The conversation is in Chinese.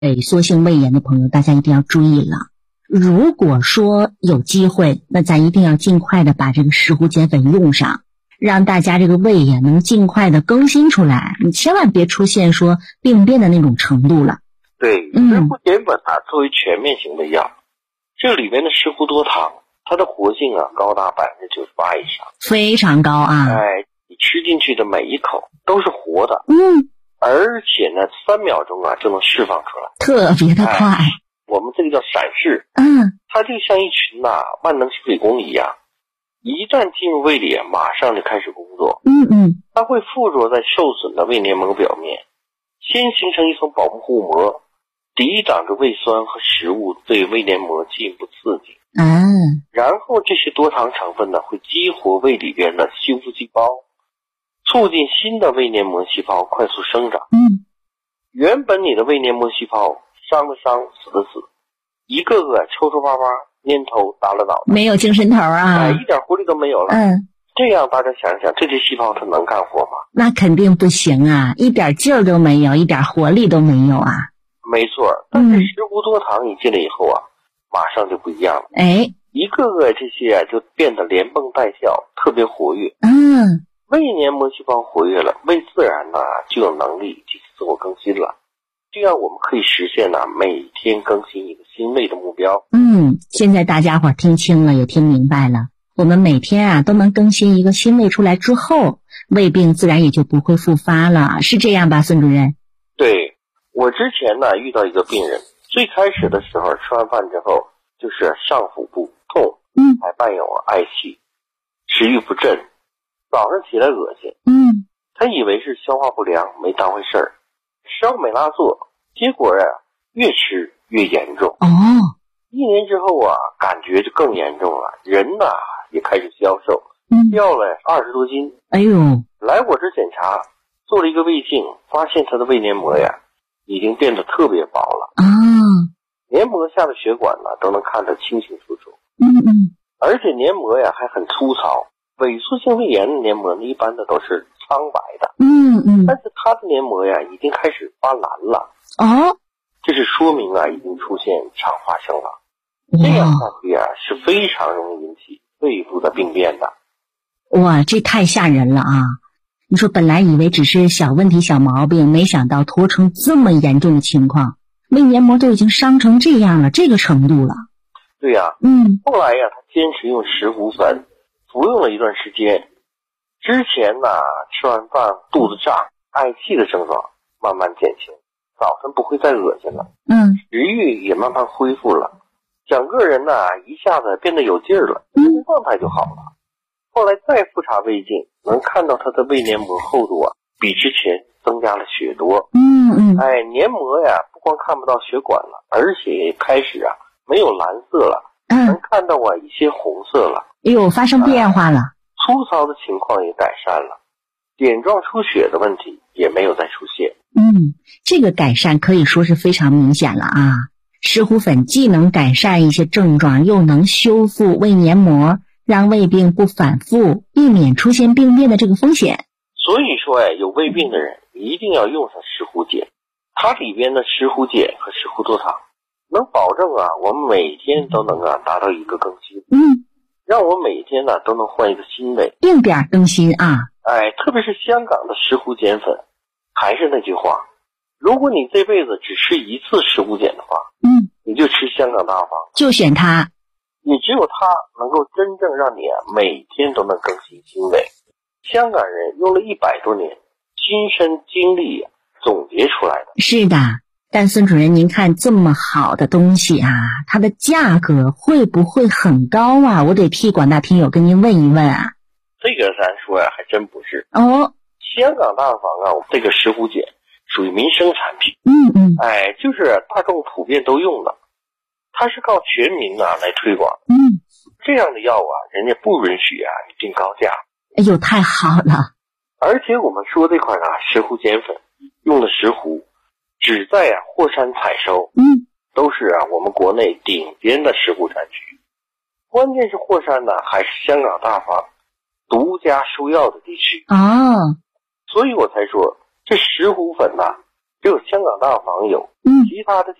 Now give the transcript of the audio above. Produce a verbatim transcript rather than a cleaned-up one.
萎缩性胃炎的朋友，大家一定要注意了。如果说有机会，那咱一定要尽快的把这个石斛碱粉用上，让大家这个胃炎能尽快的更新出来，你千万别出现说病变的那种程度了。 对，石斛碱粉啊，作为全面型的药，这里面的石斛多糖，它的活性啊高达百分之九十八以上， 非常高啊！ 哎，你吃进去的每一口都是活的， 嗯， 而且呢，三秒钟啊就能释放出来， 特别的快。 哎、我们这个叫闪释， 嗯， 它就像一群呐、啊、万能水工一样，一旦进入胃里，马上就开始工作。 嗯嗯， 它会附着在受损的胃黏膜表面，先形成一层保护膜，抵挡着胃酸和食物对胃黏膜进一步刺激。 嗯， 然后这些多糖成分呢，会激活胃里边的修复细胞，促进新的胃黏膜细胞快速生长。 嗯， 原本你的胃黏膜细胞伤的伤，死的死，一个个抽抽巴巴，蔫头耷拉脑袋， 没有精神头啊， 哎，一点活力都没有了。 嗯， 这样大家想想，这些细胞它能干活吗？ 那肯定不行啊，一点劲儿都没有，一点活力都没有啊。 没错，但是石斛多糖你进来以后啊，马上就不一样了。 哎， 一个个这些啊就变得连蹦带跳，特别活跃。 嗯， 胃黏膜细胞活跃了，胃自然呢就有能力进行自我更新了。这样我们可以实现呢每天更新一个新胃的目标。 嗯，现在大家伙听清了，也听明白了。我们每天啊都能更新一个新胃出来之后，胃病自然也就不会复发了，是这样吧，孙主任？ 对，我之前呢遇到一个病人，最开始的时候吃完饭之后就是上腹部痛， 嗯， 还伴有嗳气，食欲不振，早上起来恶心， 嗯， 他以为是消化不良，没当回事儿，烧美拉唑，结果呀、啊、越吃越严重。 哦， 一年之后啊，感觉就更严重了，人呐也开始消瘦， 嗯， 掉了二十多斤。 哎呦， 来我这检查，做了一个胃镜，发现他的胃黏膜呀已经变得特别薄了啊， 黏膜下的血管呢都能看得清清楚楚。 嗯嗯， 而且黏膜呀还很粗糙，萎缩性胃炎的黏膜呢一般的都是苍白的， 嗯嗯， 但是他的黏膜呀已经开始发蓝了。 哦， 这是说明啊已经出现肠发生了。这样下去啊是非常容易引起胃部的病变的。 哇，这太吓人了啊！你说本来以为只是小问题小毛病，没想到拖成这么严重的情况，胃黏膜都已经伤成这样了，这个程度了。 对呀、啊， 嗯， 后来呀、啊，他坚持用石斛粉服用了一段时间，之前呢吃完饭肚子胀、嗳气的症状慢慢减轻，早晨不会再恶心了， 嗯， 食欲也慢慢恢复了，整个人呢一下子变得有劲儿了，精神状态就好了。后来再复查胃镜，能看到他的胃黏膜厚度啊比之前增加了许多。 嗯嗯， 哎，黏膜呀不光看不到血管了，而且也开始啊没有蓝色了， 嗯， 能看到啊一些红色了。 哎呦，发生变化了， 哎、粗糙的情况也改善了，点状出血的问题也没有再出现。 嗯，这个改善可以说是非常明显了啊！石斛粉既能改善一些症状，又能修复胃黏膜，让胃病不反复，避免出现病变的这个风险。 所以说哎，有胃病的人一定要用上石斛碱，它里边的石斛碱和石斛多糖能保证啊我们每天都能啊达到一个更新， 嗯， 让我每天呢都能换一个新胃， 定点更新啊！ 哎，特别是香港的石斛碱粉，还是那句话，如果你这辈子只吃一次石斛碱的话， 嗯， 你就吃香港大方， 就选它。 你只有它能够真正让你啊每天都能更新新胃。香港人用了一百多年亲身经历、啊、总结出来的。 是的，但孙主任您看这么好的东西啊，它的价格会不会很高啊？我得替广大听友跟您问一问啊。 这个咱说呀、啊、还真不是哦。 香港大方啊这个石斛碱属于民生产品， 嗯嗯， 哎，就是大众普遍都用的，它是靠全民啊来推广。 嗯， 这样的药啊人家不允许啊你定高价。 哎呦，太好了！ 而且我们说这款啊石斛碱粉用的石斛只在啊霍山采收， 嗯， 都是啊我们国内顶尖的石斛产区。关键是霍山呢还是香港大方独家收药的地区哦， 所以我才说这石斛粉呐、啊、 只有香港大房有， 嗯， 其他的